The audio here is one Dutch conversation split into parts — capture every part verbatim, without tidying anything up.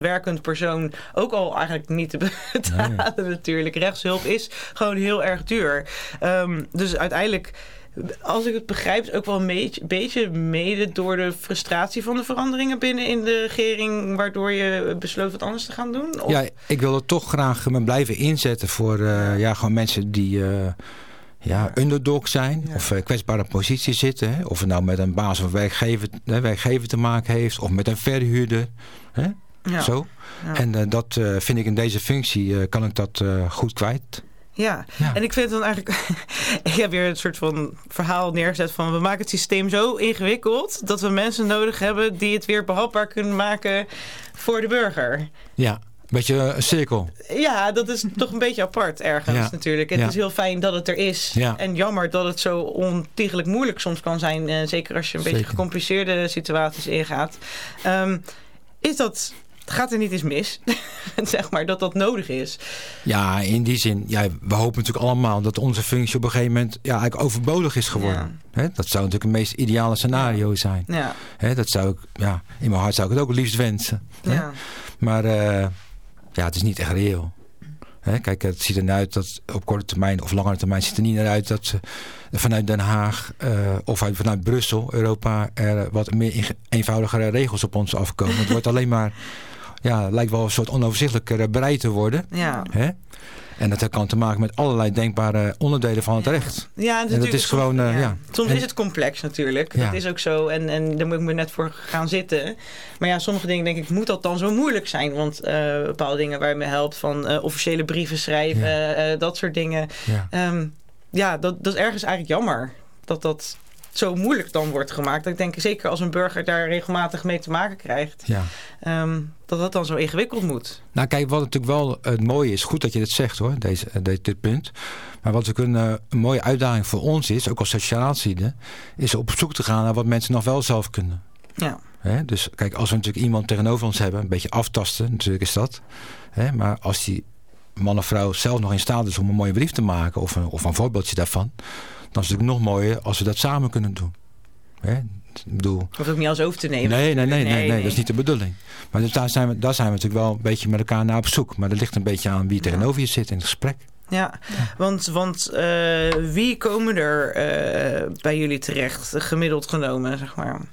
werkend persoon ook al eigenlijk niet te betalen nee. natuurlijk. Rechtshulp is gewoon heel erg duur. Um, dus uiteindelijk, als ik het begrijp, is ook wel een beetje, beetje mede door de frustratie van de veranderingen binnen in de regering, waardoor je besloot wat anders te gaan doen? Of? Ja, ik wil er toch graag me blijven inzetten voor uh, ja. ja, gewoon mensen die uh, ja, ja. underdog zijn ja. of uh, kwetsbare positie zitten. Hè? Of het nou met een baas of werkgever, hè, werkgever te maken heeft of met een verhuurder. Hè? Ja. Zo. Ja. En uh, dat uh, vind ik in deze functie, uh, kan ik dat uh, goed kwijt. Ja. ja, en ik vind het dan eigenlijk... ik heb weer een soort van verhaal neergezet van... we maken het systeem zo ingewikkeld... dat we mensen nodig hebben die het weer behapbaar kunnen maken voor de burger. Ja, een beetje een cirkel. Ja, dat is toch een beetje apart ergens ja. natuurlijk. Het ja. is heel fijn dat het er is. Ja. En jammer dat het zo ontiegelijk moeilijk soms kan zijn. Uh, zeker als je een zeker. beetje gecompliceerde situaties ingaat. Um, is dat... Gaat er niet eens mis, zeg maar, dat dat nodig is? Ja, in die zin, ja, we hopen natuurlijk allemaal dat onze functie op een gegeven moment ja, eigenlijk overbodig is geworden. Ja. He, dat zou natuurlijk het meest ideale scenario ja. zijn. Ja. He, dat zou ik, ja, in mijn hart zou ik het ook het liefst wensen. Ja. Maar uh, ja, het is niet echt reëel. He, kijk, het ziet er naar uit dat op korte termijn of langere termijn ziet er niet naar uit dat ze vanuit Den Haag uh, of uit, vanuit Brussel, Europa, er wat meer eenvoudigere regels op ons afkomen. Het wordt alleen maar ja, het lijkt wel een soort onoverzichtelijker bereid te worden. Ja. Hè? En dat kan te maken met allerlei denkbare onderdelen van het ja. recht. Ja, en dat is gewoon... Uh, ja. Ja. Soms en, is het complex natuurlijk. Ja. Dat is ook zo. En, en daar moet ik me net voor gaan zitten. Maar ja, sommige dingen denk ik, moet dat dan zo moeilijk zijn? Want uh, bepaalde dingen waar je me helpt van uh, officiële brieven schrijven, ja. uh, dat soort dingen. Ja, um, ja dat, dat is ergens eigenlijk jammer. Dat dat zo moeilijk dan wordt gemaakt. Ik denk zeker als een burger daar regelmatig mee te maken krijgt. Ja. Um, dat dat dan zo ingewikkeld moet. Nou kijk, wat natuurlijk wel het mooie is, goed dat je dit zegt hoor, deze, deze, dit punt. Maar wat natuurlijk een, een mooie uitdaging voor ons is, ook als sociaal-ziende, is op zoek te gaan naar wat mensen nog wel zelf kunnen. Ja. He, dus kijk, als we natuurlijk iemand tegenover ons hebben, een beetje aftasten, natuurlijk is dat. He, maar als die man of vrouw zelf nog in staat is om een mooie brief te maken, of een, of een voorbeeldje daarvan, dan is het natuurlijk nog mooier als we dat samen kunnen doen. He, ik bedoel, hoeft ook niet alles over te nemen. Nee, nee, nee, nee, nee, nee, dat is niet de bedoeling. Maar dus daar, zijn we, daar zijn we natuurlijk wel een beetje met elkaar naar op zoek. Maar dat ligt een beetje aan wie tegenover je zit in het gesprek. Ja, ja. want, want uh, wie komen er uh, bij jullie terecht, gemiddeld genomen, zeg maar?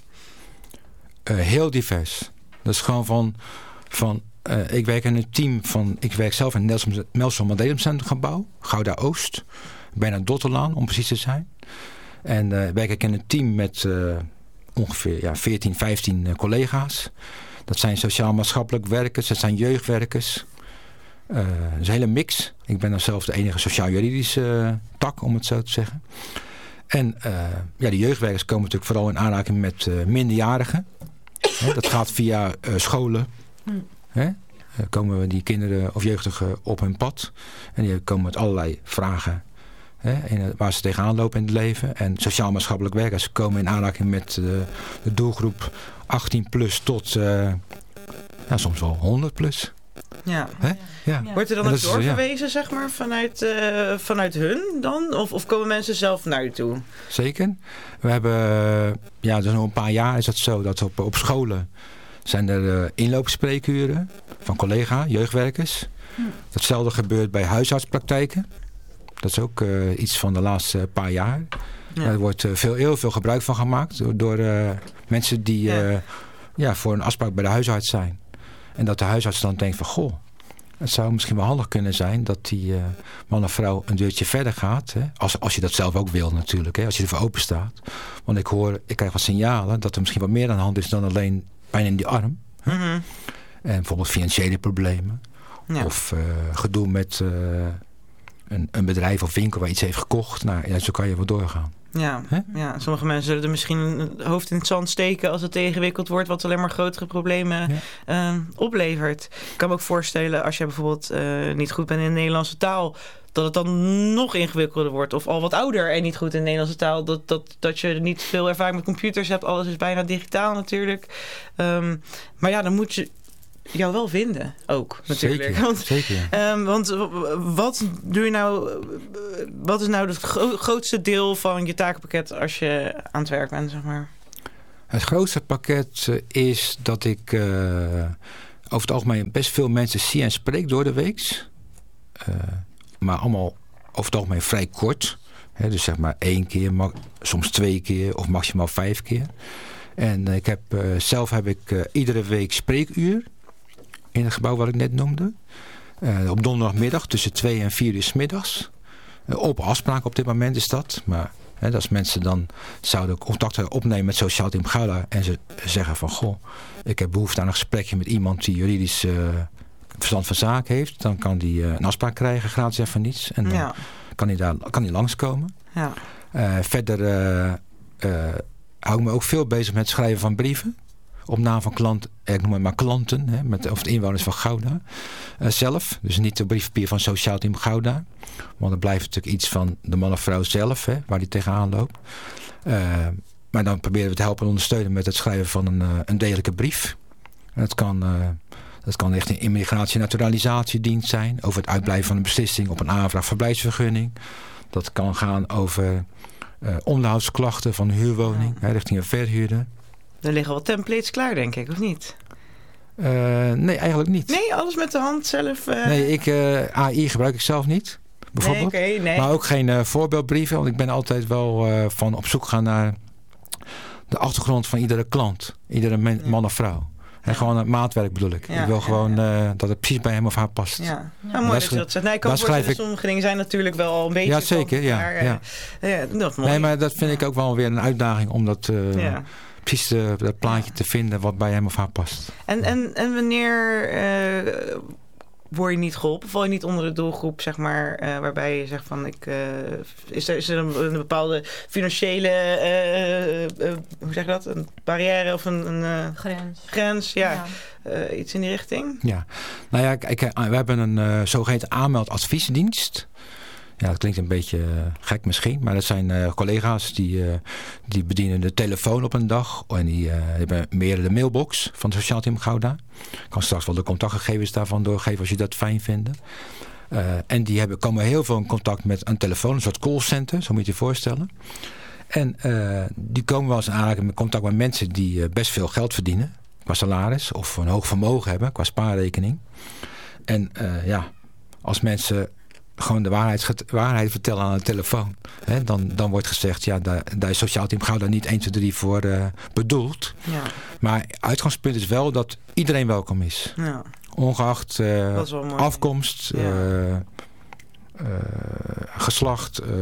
Uh, heel divers. Dat is gewoon van... van uh, ik werk in een team van... Ik werk zelf in het Nelson Mandela Centrum gebouw, Gouda Oost. Bijna Dotterlaan, om precies te zijn. En uh, werk ik in een team met uh, ongeveer ja, veertien, vijftien uh, collega's. Dat zijn sociaal-maatschappelijk werkers, dat zijn jeugdwerkers. Uh, dat is een hele mix. Ik ben dan zelf de enige sociaal-juridische uh, tak, om het zo te zeggen. En uh, ja, de jeugdwerkers komen natuurlijk vooral in aanraking met uh, minderjarigen. He, dat gaat via uh, scholen. He, uh, komen die kinderen of jeugdigen op hun pad. En die komen met allerlei vragen. He, waar ze tegenaan lopen in het leven. En sociaal-maatschappelijk werkers komen in aanraking met uh, de doelgroep achttien plus tot uh, ja, soms wel honderd plus. Ja. He? Ja. Ja. Wordt er dan ook doorverwezen, ja. zeg maar, vanuit, uh, vanuit hun dan? Of, of komen mensen zelf naar u toe? Zeker. We hebben, ja, dus nog een paar jaar is het zo dat op, op scholen zijn er uh, inloopspreekuren van collega, jeugdwerkers. Hm. Hetzelfde gebeurt bij huisartspraktijken. Dat is ook uh, iets van de laatste paar jaar. Ja. Er wordt uh, veel, heel veel gebruik van gemaakt door, door uh, mensen die uh, ja. Ja, voor een afspraak bij de huisarts zijn. En dat de huisarts dan denkt van, goh, het zou misschien wel handig kunnen zijn dat die uh, man of vrouw een deurtje verder gaat. Hè? Als, als je dat zelf ook wil natuurlijk, hè? Als je ervoor open staat. Want ik hoor, ik krijg wat signalen dat er misschien wat meer aan de hand is dan alleen pijn in die arm. Mm-hmm. En bijvoorbeeld financiële problemen. Ja. Of uh, gedoe met uh, een, een bedrijf of winkel waar iets heeft gekocht. Nou, ja, zo kan je wel doorgaan. Ja, ja, sommige mensen zullen er misschien een hoofd in het zand steken als het te ingewikkeld wordt, wat alleen maar grotere problemen ja. uh, oplevert. Ik kan me ook voorstellen, als je bijvoorbeeld uh, niet goed bent in de Nederlandse taal, dat het dan nog ingewikkelder wordt. Of al wat ouder en niet goed in de Nederlandse taal, dat, dat, dat je niet veel ervaring met computers hebt. Alles is bijna digitaal natuurlijk. Um, maar ja, dan moet je jou wel vinden ook natuurlijk. Zeker, want, zeker ja. um, want wat doe je nou, wat is nou het gro- grootste deel van je takenpakket als je aan het werk bent, zeg maar? Het grootste pakket is dat ik uh, over het algemeen best veel mensen zie en spreek door de week. Uh, maar allemaal over het algemeen vrij kort. Hè, dus zeg maar één keer, ma- soms twee keer of maximaal vijf keer. En uh, ik heb, uh, zelf heb ik uh, iedere week spreekuur in het gebouw wat ik net noemde. Uh, op donderdagmiddag tussen twee en vier uur 's middags. Uh, op afspraak op dit moment is dat. Maar hè, als mensen dan zouden contact opnemen met Sociaal Team Gouda en ze zeggen van goh, ik heb behoefte aan een gesprekje met iemand die juridisch uh, verstand van zaken heeft, dan kan die uh, een afspraak krijgen, gratis en voor niets. En dan ja. kan hij daar kan hij langskomen. Ja. Uh, verder uh, uh, hou ik me ook veel bezig met het schrijven van brieven. Op naam van klanten, ik noem het maar klanten, hè, met, of de inwoners van Gouda uh, zelf. Dus niet de briefpapier van Sociaal Team Gouda. Want dan blijft natuurlijk iets van de man of vrouw zelf, hè, waar die tegenaan loopt. Uh, maar dan proberen we te helpen en ondersteunen met het schrijven van een, uh, een degelijke brief. En dat kan, uh, dat kan echt een immigratie- en naturalisatiedienst zijn. Over het uitblijven van een beslissing op een aanvraag verblijfsvergunning. Dat kan gaan over uh, onderhoudsklachten van een huurwoning, hè, richting een verhuurder. Er liggen wel templates klaar, denk ik, of niet? Uh, nee, eigenlijk niet. Nee, alles met de hand zelf? Uh... Nee, ik, uh, A I gebruik ik zelf niet, bijvoorbeeld. Nee, okay, nee. Maar ook geen uh, voorbeeldbrieven, want ik ben altijd wel uh, van op zoek gaan naar de achtergrond van iedere klant. Iedere man, man of vrouw. En gewoon het maatwerk bedoel ik. Ja, ik wil ja, gewoon ja. Uh, dat het precies bij hem of haar past. Ja, nou, mooi dat je dat zegt. Nee, ik kan voorstellen, ik... sommige dingen zijn natuurlijk wel al een beetje... Ja, zeker. Ja, maar, ja. Uh, ja, dat mooi. Nee, maar dat vind ik ook wel weer een uitdaging om dat... Uh, ja. precies uh, dat plaatje ja. te vinden wat bij hem of haar past. En, en, en wanneer uh, word je niet geholpen? Val je niet onder de doelgroep, zeg maar, uh, waarbij je zegt van, ik, uh, is, er, is er een, een bepaalde financiële, uh, uh, uh, hoe zeg je dat, een barrière of een, een uh, grens? Grens, ja. ja. Uh, iets in die richting? Ja, nou ja, kijk, we hebben een uh, zogeheten aanmeldadviesdienst. Ja, dat klinkt een beetje uh, gek misschien. Maar dat zijn uh, collega's die, uh, die bedienen de telefoon op een dag. En die uh, hebben meer de mailbox van het Sociaal Team Gouda. Ik kan straks wel de contactgegevens daarvan doorgeven als je dat fijn vindt. Uh, en die hebben, komen heel veel in contact met een telefoon. Een soort callcenter, zo moet je je voorstellen. En uh, die komen wel eens eigenlijk in contact met mensen die uh, best veel geld verdienen. Qua salaris. Of een hoog vermogen hebben qua spaarrekening. En uh, ja, als mensen... gewoon de waarheid, waarheid vertellen aan de telefoon. Hè, dan, dan wordt gezegd, ja, daar, daar is Sociaal Team Gouda niet één, twee, drie voor uh, bedoeld. Ja. Maar uitgangspunt is wel dat iedereen welkom is. Ja. Ongeacht uh, afkomst, ja. uh, uh, geslacht, uh,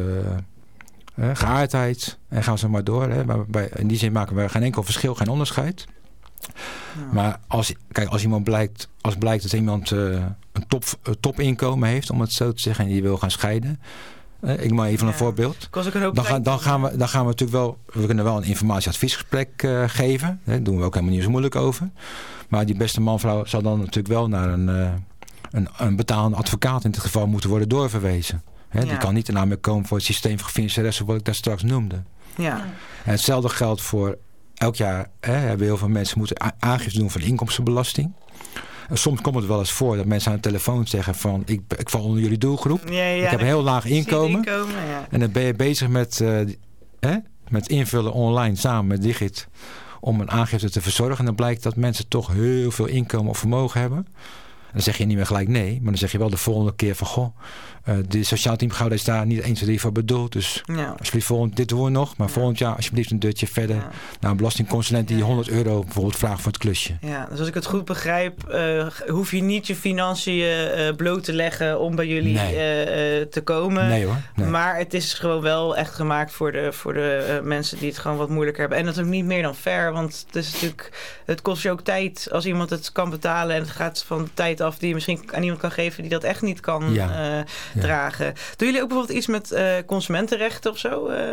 uh, geaardheid. En gaan ze maar door. Hè. Maar bij, in die zin maken we geen enkel verschil, geen onderscheid. Ja. Maar als, kijk, als iemand blijkt, als blijkt dat iemand uh, een top, uh, topinkomen heeft, om het zo te zeggen, en die wil gaan scheiden. Uh, ik maak even ja. een voorbeeld. Een dan, ga, dan, gaan we, dan gaan we natuurlijk wel, we kunnen wel een informatieadviesgesprek uh, geven. Daar doen we ook helemaal niet zo moeilijk over. Maar die beste man-vrouw zal dan natuurlijk wel naar een, uh, een, een betalende advocaat in dit geval moeten worden doorverwezen. Hè, ja. Die kan niet in aanmerking komen voor het systeem van financiële wat ik daar straks noemde. Ja. En hetzelfde geldt voor elk jaar hè, hebben heel veel mensen moeten aangifte doen van de inkomstenbelasting. En soms komt het wel eens voor dat mensen aan de telefoon zeggen van ik, ik val onder jullie doelgroep. Ja, ja, ik heb een heel laag inkomen. inkomen ja. En dan ben je bezig met, uh, hè, met invullen online samen met Digit om een aangifte te verzorgen. En dan blijkt dat mensen toch heel veel inkomen of vermogen hebben. Dan zeg je niet meer gelijk nee, maar dan zeg je wel de volgende keer van goh, uh, de Sociaal Team Gouda is daar niet eens drie voor bedoeld. Dus ja. alsjeblieft, volgend, dit doen we nog, maar ja. volgend jaar alsjeblieft een deurtje verder ja. naar een belastingconsulent die ja. honderd euro bijvoorbeeld vraagt voor het klusje. Ja, dus als ik het goed begrijp, uh, hoef je niet je financiën uh, bloot te leggen om bij jullie nee. uh, uh, te komen. Nee hoor. Nee. Maar het is gewoon wel echt gemaakt voor de, voor de uh, mensen die het gewoon wat moeilijker hebben. En dat is ook niet meer dan fair, want het is natuurlijk, het kost je ook tijd als iemand het kan betalen en het gaat van de tijd af die je misschien aan iemand kan geven die dat echt niet kan ja. uh, ja. dragen. Doen jullie ook bijvoorbeeld iets met uh, consumentenrechten of zo? Uh...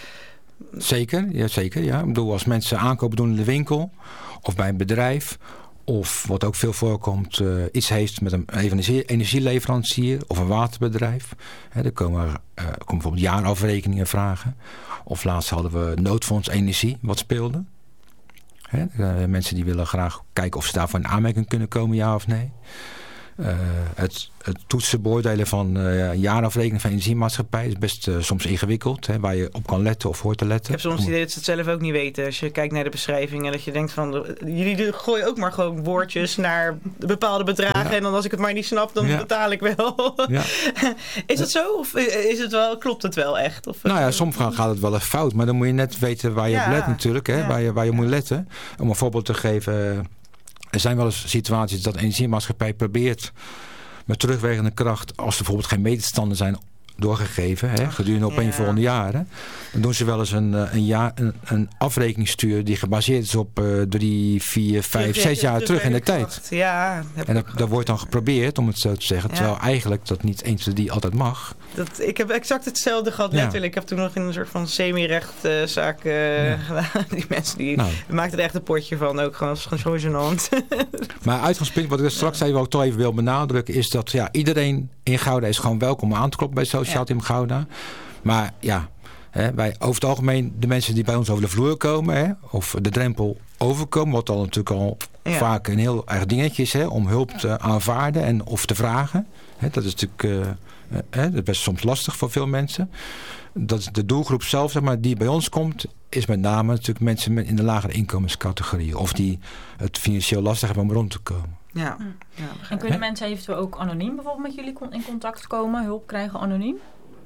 Zeker, ja, zeker. Ja. Ik bedoel, als mensen aankopen doen in de winkel of bij een bedrijf of wat ook veel voorkomt, uh, iets heeft met een energie, energieleverancier of een waterbedrijf. Hè, er komen, uh, komen bijvoorbeeld jaarafrekeningen vragen. Of laatst hadden we noodfonds energie wat speelde. Hè, uh, mensen die willen graag kijken of ze daarvoor in aanmerking kunnen komen, ja of nee. Uh, het, het toetsen, beoordelen van uh, jaarafrekening van energiemaatschappij is best uh, soms ingewikkeld. Hè, waar je op kan letten of hoort te letten. Ik heb soms het idee dat ze het zelf ook niet weten. Als je kijkt naar de beschrijving en dat je denkt van... Jullie gooien ook maar gewoon woordjes naar bepaalde bedragen. Ja. En dan als ik het maar niet snap, dan ja. betaal ik wel. Ja. Is het zo? Of is het wel, klopt het wel echt? Of, nou ja, soms gaat het wel eens fout. Maar dan moet je net weten waar je ja. op let natuurlijk. Hè, ja. waar, je, waar je moet letten. Om een voorbeeld te geven... Er zijn wel eens situaties dat de energiemaatschappij probeert met terugwerkende kracht, als er bijvoorbeeld geen meetstanden zijn doorgegeven, hè, gedurende op een volgende jaren, dan doen ze wel eens een, een, jaar, een, een afrekening sturen die gebaseerd is op uh, drie, vier, vijf, zes jaar terug in de tijd. Ja, en dat, dat wordt dan geprobeerd, om het zo te zeggen, ja. terwijl eigenlijk dat niet eens die altijd mag. Dat, ik heb exact hetzelfde gehad, ja. letterlijk. Ik heb toen nog in een soort van semi-rechtzaak uh, ja. gedaan. Die mensen die nou. maakten er echt een potje van, ook gewoon, gewoon zo gênant. Maar uitgangspunt, wat ik straks ja. even, ook toch even wil benadrukken, is dat ja, iedereen in Gouda is gewoon welkom aan te kloppen bij Sociaal Team ja. Gouda. Maar ja, hè, wij over het algemeen, de mensen die bij ons over de vloer komen, hè, of de drempel overkomen, wat dan natuurlijk al ja. vaak een heel erg dingetje is, hè, om hulp te aanvaarden en of te vragen. Hè, dat is natuurlijk uh, uh, dat is best soms lastig voor veel mensen. Dat is de doelgroep zelf, zeg maar, die bij ons komt, is met name natuurlijk mensen met in de lagere inkomenscategorie. Of die het financieel lastig hebben om rond te komen. Ja. ja en kunnen mensen eventueel ook anoniem bijvoorbeeld met jullie in contact komen, hulp krijgen anoniem?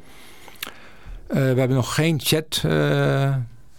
Uh, we hebben nog geen chat uh,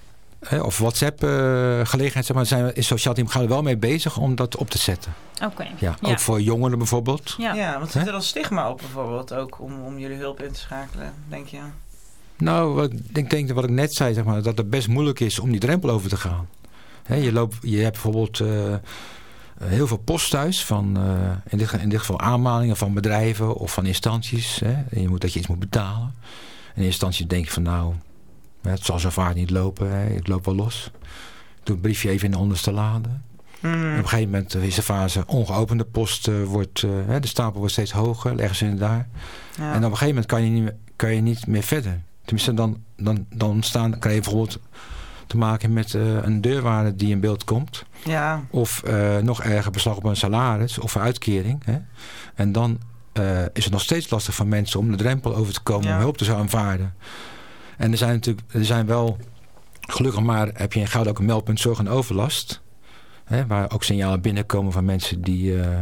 of WhatsApp uh, gelegenheid, zeg maar. Daar zijn we in Sociaal Team Gouda wel mee bezig om dat op te zetten. Oké. Okay. Ja, ja. Ook voor jongeren bijvoorbeeld. Ja, ja want zit er dan stigma op bijvoorbeeld ook om, om jullie hulp in te schakelen, denk je? Nou, wat, ik denk dat wat ik net zei, zeg maar, dat het best moeilijk is om die drempel over te gaan. He, je, loopt, je hebt bijvoorbeeld uh, heel veel post thuis van uh, in, dit, in dit geval aanmalingen van bedrijven of van instanties. Hè, en je moet, dat je iets moet betalen. In eerste instantie denk je van nou, het zal zo vaak niet lopen. Hè, ik loop wel los. Ik doe het briefje even in de onderste lade. Mm. En op een gegeven moment is de fase ongeopende post. Uh, wordt, uh, hè, de stapel wordt steeds hoger. Leggen ze in daar. Ja. En op een gegeven moment kan je niet meer, kan je niet meer verder. Tenminste, dan, dan, dan ontstaan, krijg je bijvoorbeeld te maken met uh, een deurwaarde die in beeld komt. Ja. Of uh, nog erger beslag op een salaris of een uitkering. Hè. En dan uh, is het nog steeds lastig voor mensen om de drempel over te komen, ja. om hulp te aanvaarden. En er zijn natuurlijk, er zijn wel, gelukkig maar heb je in Gouda ook een meldpunt zorg en overlast. Hè, waar ook signalen binnenkomen van mensen die... Uh,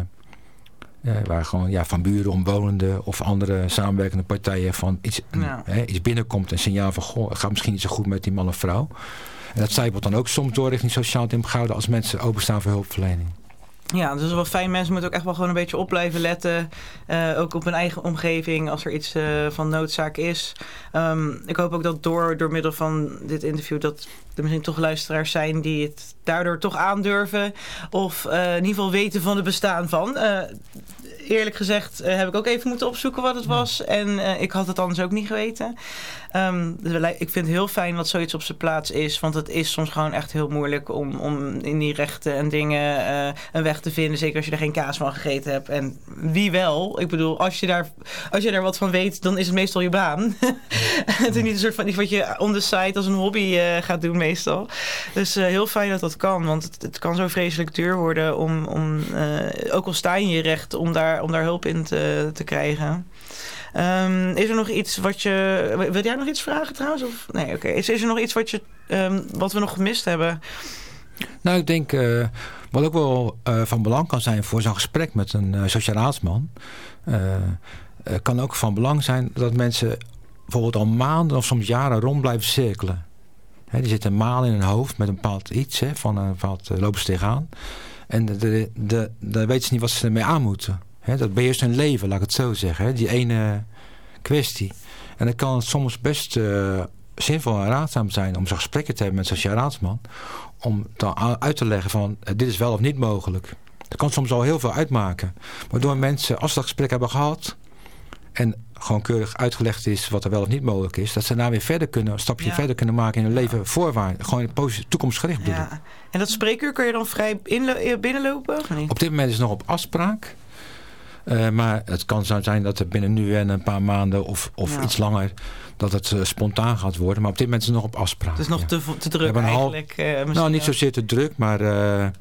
Uh, waar gewoon ja, van buren, omwonenden of andere samenwerkende partijen van iets, ja. hè, iets binnenkomt. Een signaal van, goh, het gaat misschien niet zo goed met die man of vrouw. En dat zijpelt dan ook soms door richting Sociaal Team Gouda als mensen openstaan voor hulpverlening. Ja, dat is wel fijn. Mensen moeten ook echt wel gewoon een beetje op blijven letten. Uh, ook op hun eigen omgeving als er iets uh, van noodzaak is. Um, ik hoop ook dat door, door middel van dit interview dat er misschien toch luisteraars zijn die het daardoor toch aandurven. Of uh, in ieder geval weten van het bestaan van. Uh, eerlijk gezegd uh, heb ik ook even moeten opzoeken wat het was. En uh, ik had het anders ook niet geweten. Um, dus ik vind het heel fijn dat zoiets op zijn plaats is. Want het is soms gewoon echt heel moeilijk om, om in die rechten en dingen uh, een weg te vinden. Zeker als je er geen kaas van gegeten hebt. En wie wel? Ik bedoel, als je daar, als je daar wat van weet, dan is het meestal je baan. Het is niet een soort van iets wat je on the side als een hobby uh, gaat doen meestal. Dus uh, heel fijn dat dat kan. Want het, het kan zo vreselijk duur worden om, om uh, ook al sta je in je recht, om daar, om daar hulp in te, te krijgen. Um, is er nog iets wat je... Wil jij nog iets vragen trouwens? Of? Nee, oké. Okay. Is, is er nog iets wat, je, um, wat we nog gemist hebben? Nou, ik denk... Uh, wat ook wel uh, van belang kan zijn voor zo'n gesprek met een uh, sociaal raadsman... Uh, uh, kan ook van belang zijn dat mensen bijvoorbeeld al maanden of soms jaren rond blijven cirkelen. He, die zitten malen in hun hoofd met een bepaald iets, he, van een bepaald uh, lopen ze tegenaan. En de, de, de, de weten ze niet wat ze ermee aan moeten. He, dat beheerst hun leven, laat ik het zo zeggen. He, die ene kwestie. En dan kan het soms best uh, zinvol en raadzaam zijn om zo'n gesprekken te hebben met een sociaal raadsman. Om dan uit te leggen van uh, dit is wel of niet mogelijk. Dat kan soms al heel veel uitmaken. Waardoor mensen, als ze dat gesprek hebben gehad en gewoon keurig uitgelegd is wat er wel of niet mogelijk is, dat ze daar weer verder kunnen, een stapje ja. verder kunnen maken in hun leven voorwaarts. Gewoon toekomstgericht bedoel. Ja. En dat spreekuur kun je dan vrij inlo- binnenlopen? Of niet? Op dit moment is het nog op afspraak. Uh, maar het kan zo zijn dat er binnen nu en een paar maanden of, of ja. iets langer dat het uh, spontaan gaat worden. Maar op dit moment is het nog op afspraak. Het is nog ja. te, te druk eigenlijk. Half, uh, nou, niet zozeer te druk, maar uh,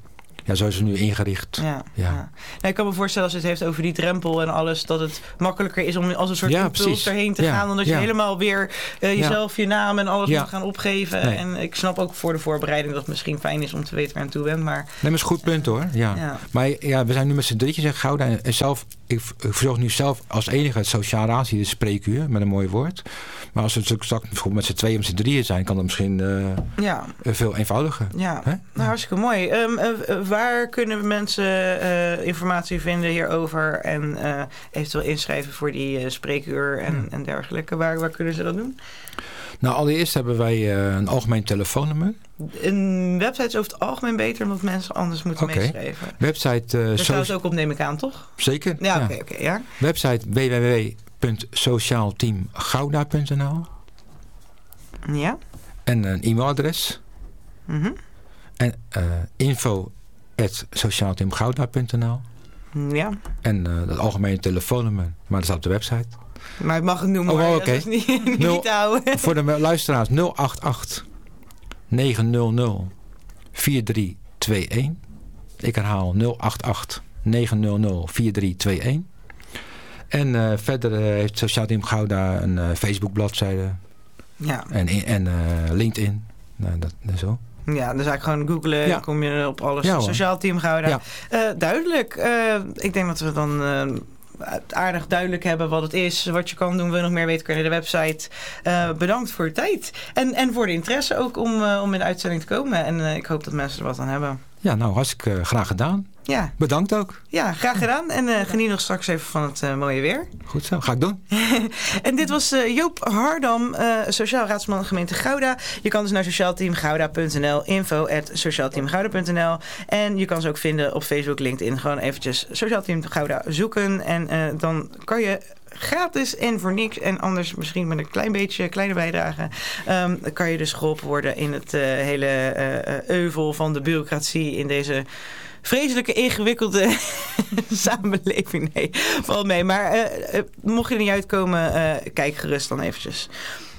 ja, zo is het nu ingericht. Ja, ja. Ja. Ja. Nou, ik kan me voorstellen als je het heeft over die drempel en alles, dat het makkelijker is om als een soort Ja, impuls precies. erheen te Ja, gaan, dan dat ja. je helemaal weer uh, jezelf, je naam en alles Ja. moet gaan opgeven. Nee. En ik snap ook voor de voorbereiding dat het misschien fijn is om te weten waar je aan toe bent. Maar, Nee, maar is een goed punt hoor. Ja. ja. Maar ja, we zijn nu met z'n drietjes in Gouda. En, en zelf, ik, ik verzorg nu zelf als enige het sociaal raadslid, de spreekuur, met een mooi woord. Maar als we het straks bijvoorbeeld met z'n tweeën, met z'n drieën zijn, kan dat misschien uh, ja. veel eenvoudiger. Ja, Hè? nou, hartstikke mooi. Um, uh, waar kunnen mensen uh, informatie vinden hierover en uh, eventueel inschrijven voor die uh, spreekuur en, Hmm. en dergelijke? Waar, waar kunnen ze dat doen? Nou, allereerst hebben wij uh, een algemeen telefoonnummer. Een website is over het algemeen beter omdat mensen anders moeten Oké. meeschrijven. Website... Uh, Daar so- staat het ook op, neem ik aan, toch? Zeker. Ja, oké, oké, okay, ja. Website w w w punt sociaal team gouda punt n l Ja. en een e-mailadres. Mm-hmm. En uh, info at sociaal team gouda punt n l Ja. en uh, het algemene telefoonnummer, maar dat staat op de website. Maar ik mag het noemen, Oh, maar oh, dat oké. is niet, niet Nul- te houden. Voor de luisteraars nul acht acht negen nul nul vier drie twee een. Ik herhaal nul acht acht negen nul nul vier drie twee een. En uh, verder uh, heeft Sociaal Team Gouda een uh, Facebook bladzijde Ja. en, en uh, LinkedIn. Nou, dat, en zo. Ja, dus eigenlijk gewoon googlen, Ja. dan kom je op alles. Ja, hoor. Sociaal Team Gouda. Ja. Uh, duidelijk. Uh, ik denk dat we dan uh, aardig duidelijk hebben wat het is, wat je kan doen. Wil je nog meer weten, kun je naar de website. Uh, bedankt voor je tijd. En, en voor de interesse ook om, uh, om in de uitzending te komen. En uh, ik hoop dat mensen er wat aan hebben. Ja, nou, hartstikke uh, graag gedaan. Ja. Bedankt ook. Ja, graag gedaan. En uh, geniet nog straks even van het uh, mooie weer. Goed zo, ga ik doen. En dit was uh, Joop Hardam, uh, Sociaal Raadsman gemeente Gouda. Je kan dus naar sociaal team gouda punt n l, info at sociaal team gouda punt n l. En je kan ze ook vinden op Facebook, LinkedIn. Gewoon eventjes Sociaal Team Gouda zoeken. En uh, dan kan je gratis en voor niks, en anders misschien met een klein beetje kleine bijdrage, um, kan je dus geholpen worden in het uh, hele uh, euvel van de bureaucratie in deze vreselijke, ingewikkelde samenleving. Nee, valt mee. Maar uh, uh, mocht je er niet uitkomen, uh, kijk gerust dan eventjes.